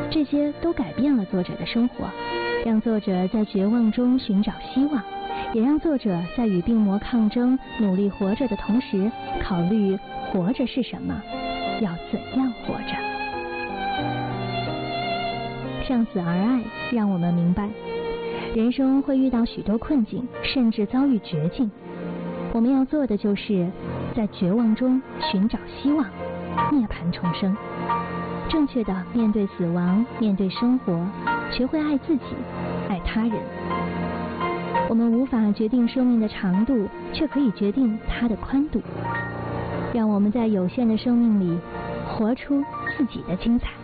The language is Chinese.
这些都改变了作者的生活，让作者在绝望中寻找希望，也让作者在与病魔抗争、努力活着的同时，考虑活着是什么，要怎样活着。向死而爱，让我们明白，人生会遇到许多困境，甚至遭遇绝境。我们要做的就是在绝望中寻找希望，涅槃重生，正确的面对死亡，面对生活，学会爱自己，爱他人。我们无法决定生命的长度，却可以决定它的宽度。让我们在有限的生命里活出自己的精彩。